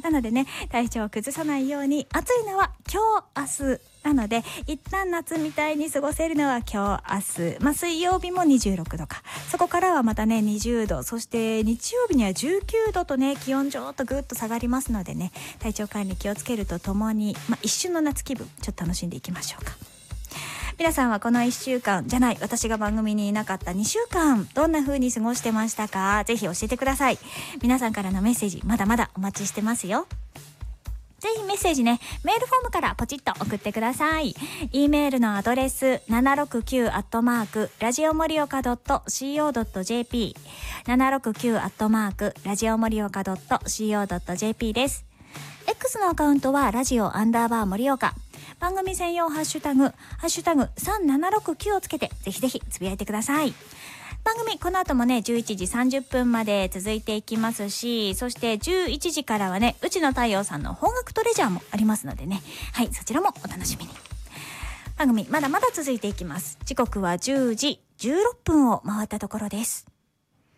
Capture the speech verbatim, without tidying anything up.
なのでね、体調を崩さないように、暑いのは今日明日なので、一旦夏みたいに過ごせるのは今日明日、まあ、水曜日もにじゅうろくどか、そこからはまたねにじゅうど、そして日曜日にはじゅうきゅうどとね、気温ちょっとぐっと下がりますのでね、体調管理気をつけるとともに、まあ、一瞬の夏気分ちょっと楽しんでいきましょうか。皆さんはこのいっしゅうかんじゃない、私が番組にいなかったにしゅうかん、どんな風に過ごしてましたか？ぜひ教えてください。皆さんからのメッセージまだまだお待ちしてますよ。ぜひメッセージね、メールフォームからポチッと送ってください。E メールのアドレス、ななろくきゅうアットマークラジオ盛岡 ドットシーオー ドット ジェーピー ななろくきゅうアットマークラジオ盛岡 ドットシーオー ドット ジェーピー です。X のアカウントはラジオアンダーバー盛岡。番組専用ハッシュタグ、ハッシュタグさんななろくきゅうをつけて、ぜひぜひつぶやいてください。番組この後もねじゅういちじさんじゅっぷんまで続いていきますし、そしてじゅういちじからはねうちの太陽さんの邦楽トレジャーもありますのでね、はい、そちらもお楽しみに。番組まだまだ続いていきます。時刻はじゅうじじゅうろっぷんを回ったところです。